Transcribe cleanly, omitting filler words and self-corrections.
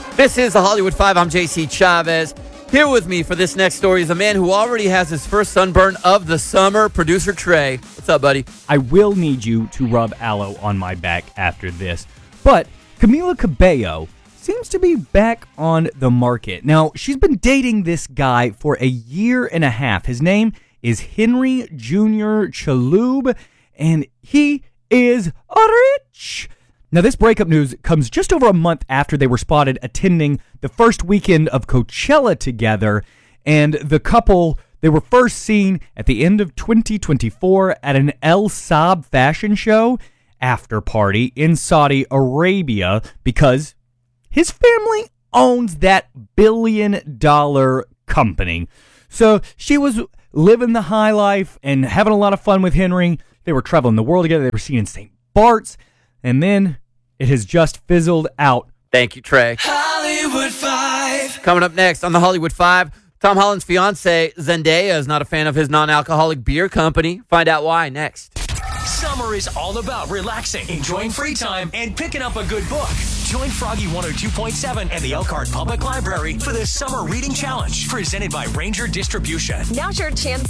This is the Hollywood 5. I'm JC Chavez. Here with me for this next story is a man who already has his first sunburn of the summer, producer Trey. What's up, buddy? I will need you to rub aloe on my back after this. But Camila Cabello seems to be back on the market. Now, she's been dating this guy for a year and a half. His name is Henry Jr. Chalhoub, and he is rich. Now, this breakup news comes just over a month after they were spotted attending the first weekend of Coachella together, and the couple, they were first seen at the end of 2024 at an El Saab fashion show after party in Saudi Arabia because his family owns that billion-dollar company. So she was living the high life and having a lot of fun with Henry. They were traveling the world together. They were seen in St. Bart's, and then it has just fizzled out. Thank you, Trey. Hollywood 5. Coming up next on the Hollywood 5, Tom Holland's fiance Zendaya is not a fan of his non-alcoholic beer company. Find out why next. Summer is all about relaxing, enjoying free time, and picking up a good book. Join Froggy 102.7 and the Elkhart Public Library for the Summer Reading Challenge, presented by Ranger Distribution. Now's your chance